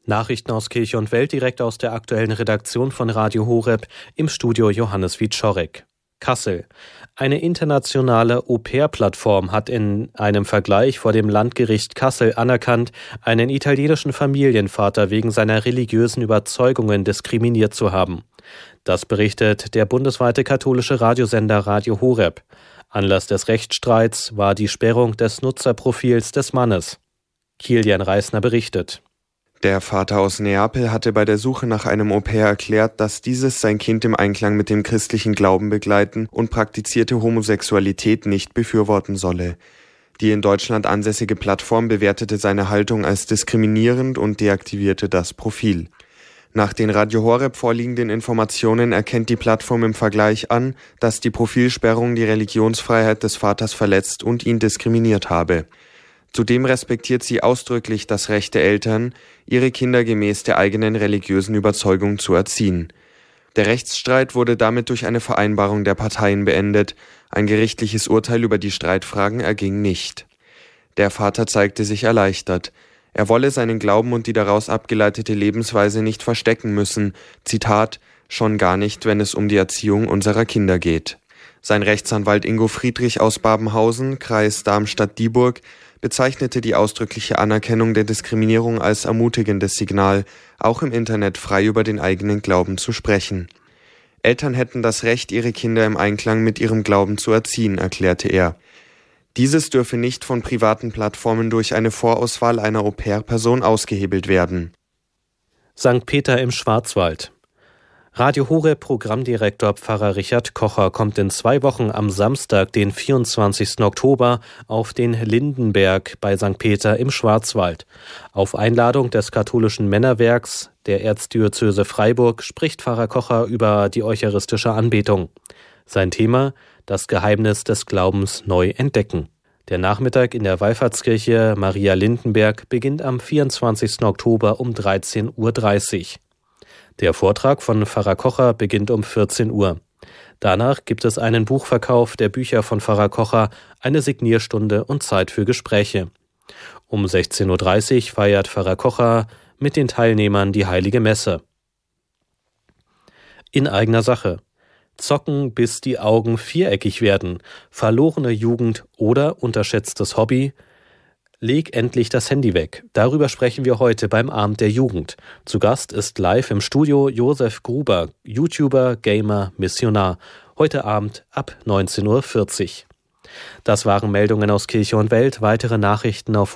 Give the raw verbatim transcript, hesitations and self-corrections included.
Nachrichten aus Kirche und Welt direkt aus der aktuellen Redaktion von Radio Horeb, im Studio Johannes Wieczorek. Kassel. Eine internationale Au-pair-Plattform hat in einem Vergleich vor dem Landgericht Kassel anerkannt, einen italienischen Familienvater wegen seiner religiösen Überzeugungen diskriminiert zu haben. Das berichtet der bundesweite katholische Radiosender Radio Horeb. Anlass des Rechtsstreits war die Sperrung des Nutzerprofils des Mannes. Kilian Reisner berichtet. Der Vater aus Neapel hatte bei der Suche nach einem Au-pair erklärt, dass dieses sein Kind im Einklang mit dem christlichen Glauben begleiten und praktizierte Homosexualität nicht befürworten solle. Die in Deutschland ansässige Plattform bewertete seine Haltung als diskriminierend und deaktivierte das Profil. Nach den Radio Horeb vorliegenden Informationen erkennt die Plattform im Vergleich an, dass die Profilsperrung die Religionsfreiheit des Vaters verletzt und ihn diskriminiert habe. Zudem respektiert sie ausdrücklich das Recht der Eltern, ihre Kinder gemäß der eigenen religiösen Überzeugung zu erziehen. Der Rechtsstreit wurde damit durch eine Vereinbarung der Parteien beendet. Ein gerichtliches Urteil über die Streitfragen erging nicht. Der Vater zeigte sich erleichtert. Er wolle seinen Glauben und die daraus abgeleitete Lebensweise nicht verstecken müssen. Zitat, schon gar nicht, wenn es um die Erziehung unserer Kinder geht. Sein Rechtsanwalt Ingo Friedrich aus Babenhausen, Kreis Darmstadt-Dieburg, bezeichnete die ausdrückliche Anerkennung der Diskriminierung als ermutigendes Signal, auch im Internet frei über den eigenen Glauben zu sprechen. Eltern hätten das Recht, ihre Kinder im Einklang mit ihrem Glauben zu erziehen, erklärte er. Dieses dürfe nicht von privaten Plattformen durch eine Vorauswahl einer Au-pair-Person ausgehebelt werden. Sankt Peter im Schwarzwald. Radio Horeb Programmdirektor Pfarrer Richard Kocher kommt in zwei Wochen am Samstag, den vierundzwanzigsten Oktober, auf den Lindenberg bei Sankt Peter im Schwarzwald. Auf Einladung des katholischen Männerwerks der Erzdiözese Freiburg spricht Pfarrer Kocher über die eucharistische Anbetung. Sein Thema: das Geheimnis des Glaubens neu entdecken. Der Nachmittag in der Wallfahrtskirche Maria Lindenberg beginnt am vierundzwanzigsten Oktober um dreizehn Uhr dreißig. Der Vortrag von Pfarrer Kocher beginnt um vierzehn Uhr. Danach gibt es einen Buchverkauf der Bücher von Pfarrer Kocher, eine Signierstunde und Zeit für Gespräche. Um sechzehn Uhr dreißig feiert Pfarrer Kocher mit den Teilnehmern die Heilige Messe. In eigener Sache. Zocken, bis die Augen viereckig werden, verlorene Jugend oder unterschätztes Hobby. Leg endlich das Handy weg. Darüber sprechen wir heute beim Abend der Jugend. Zu Gast ist live im Studio Josef Gruber, YouTuber, Gamer, Missionar. Heute Abend ab neunzehn Uhr vierzig. Das waren Meldungen aus Kirche und Welt. Weitere Nachrichten auf